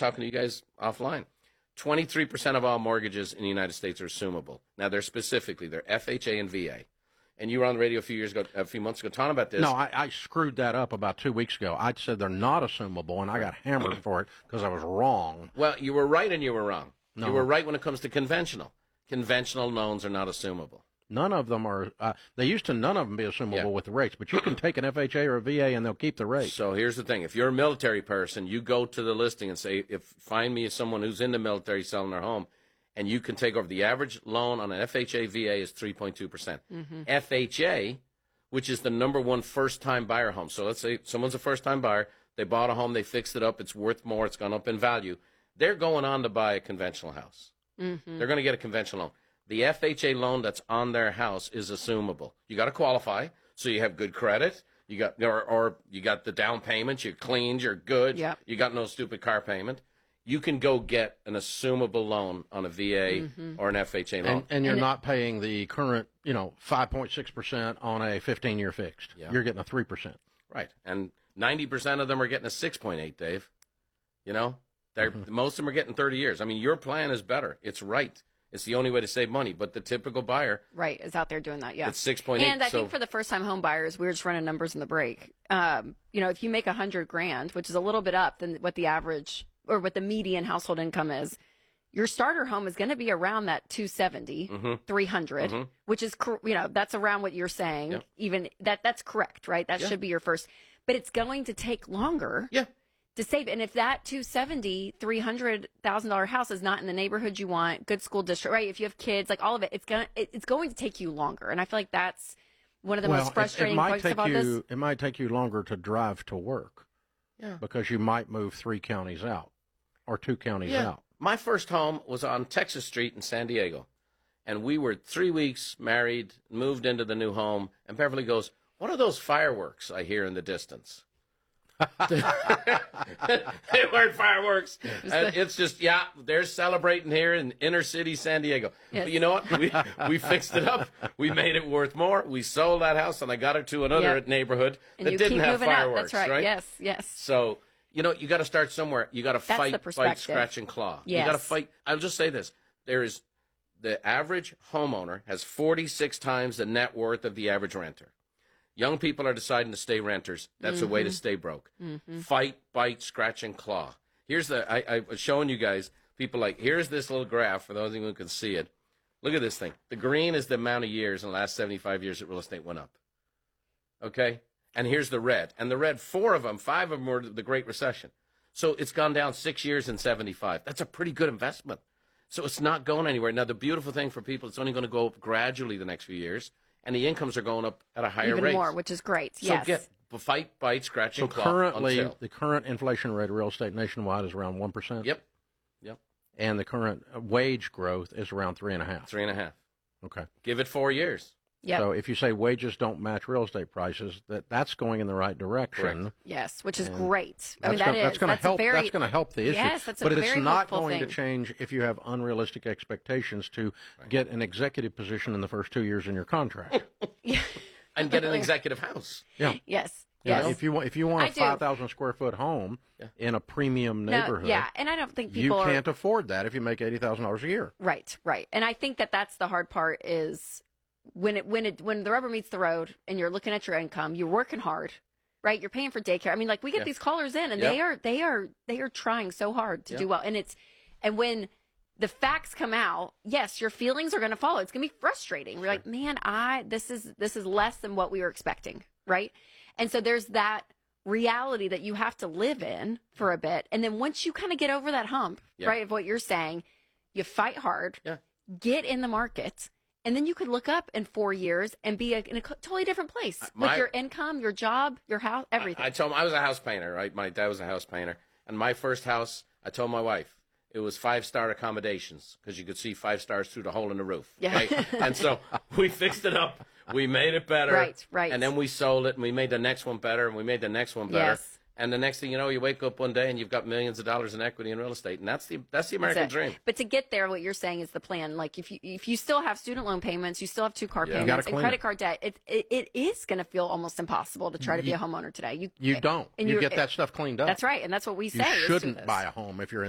talking to you guys offline. 23% of all mortgages in the United States are assumable. Now, they're FHA and VA. And you were on the radio a few months ago talking about this. No, I screwed that up about 2 weeks ago. I said they're not assumable, and I got hammered for it because I was wrong. Well, you were right and you were wrong. No. You were right when it comes to conventional. Conventional loans are not assumable. None of them are. None of them be assumable with the rates, but you can take an FHA or a VA and they'll keep the rate. So here's the thing: if you're a military person, you go to the listing and say, find me someone who's in the military selling their home, and you can take over. The average loan on an FHA VA is 3.2%. FHA, which is the number one first-time buyer home. So let's say someone's a first-time buyer. They bought a home, they fixed it up, it's worth more, it's gone up in value. They're going on to buy a conventional house. They're going to get a conventional loan. The FHA loan that's on their house is assumable. You got to qualify, so you have good credit. You got or you got the down payment. You're clean. You're good. Yep. You got no stupid car payment. You can go get an assumable loan on a VA or an FHA loan, and you're not paying the current, 5.6% on a 15-year fixed. Yeah. You're getting a 3%. Right, and 90% of them are getting a 6.8. Dave, most of them are getting 30 years. I mean, your plan is better. It's right. It's the only way to save money. But the typical buyer, right, is out there doing that. Yeah, it's 6.8. And I think for the first-time home buyers, we were just running numbers in the break. If you make $100,000, which is a little bit up than what the average or what the median household income is, your starter home is going to be around that 270, 300, which is that's around what you're saying. Yeah. Even that's correct, right? That should be your first. But it's going to take longer. Yeah. To save, and if that $270,000, $300,000 house is not in the neighborhood you want, good school district, right? If you have kids, like all of it, it's going to take you longer, and I feel like that's one of the most frustrating points about this. It might take you longer to drive to work, because you might move 3 counties out or 2 counties out. My first home was on Texas Street in San Diego, and we were 3 weeks married, moved into the new home, and Beverly goes, "What are those fireworks I hear in the distance?" They weren't fireworks. It's just, they're celebrating here in inner city San Diego. Yes. But you know what? We fixed it up. We made it worth more. We sold that house, and I got her to another neighborhood and that didn't have fireworks. That's right. Yes. So, you got to start somewhere. You got to fight, scratch, and claw. Yes. You got to fight. I'll just say this. The average homeowner has 46 times the net worth of the average renter. Young people are deciding to stay renters. That's a way to stay broke. Fight, bite, scratch, and claw. I was showing you guys, here's this little graph for those of you who can see it. Look at this thing. The green is the amount of years in the last 75 years that real estate went up. Okay? And here's the red. And the red, 5 of them were the Great Recession. So it's gone down 6 years in 75. That's a pretty good investment. So it's not going anywhere. Now, the beautiful thing for people, it's only going to go up gradually the next few years. And the incomes are going up at a higher rate. Even more, which is great. So fight, bite, scratch, and claw. Currently, the current inflation rate of real estate nationwide is around 1%. Yep. And the current wage growth is around 3.5%. 3.5. Okay. Give it 4 years. Yep. So if you say wages don't match real estate prices, that's going in the right direction. Correct. Yes, which is great. That's going to help. That's going to help the issue. Yes, that's a but very it's not hopeful going thing. to change if you have unrealistic expectations to get an executive position in the first 2 years in your contract. And get an executive house. Yeah. Yes. Yeah, Yes. if you want a 5,000 square foot home in a premium neighborhood, and I don't think people you can't afford that if you make $80,000 a year. Right. And I think that's the hard part is when the rubber meets the road and you're looking at your income, you're working hard, right? You're paying for daycare. I mean, we get these callers in and they are trying so hard to do well, and when the facts come out, yes, your feelings are going to follow. It's going to be frustrating. We're like, man, this is less than what we were expecting, right? And so there's that reality that you have to live in for a bit. And then once you kind of get over that hump, right, of what you're saying, you fight hard, get in the market, and then you could look up in 4 years and be in a totally different place with your income, your job, your house, everything. I told him I was a house painter, right? My dad was a house painter. And my first house, I told my wife, it was 5-star accommodations because you could see 5 stars through the hole in the roof. Yeah. Okay? And so we fixed it up. We made it better. Right. And then we sold it, and we made the next one better, and we made the next one better. Yes. And the next thing you know, you wake up one day and you've got millions of dollars in equity in real estate, and that's the American dream. But to get there, what you're saying is the plan. Like if you still have student loan payments, you still have 2 car payments and credit card debt, it is going to feel almost impossible to try to be a homeowner today. You don't. You get that stuff cleaned up. That's right, and that's what we say. You shouldn't buy a home if you're in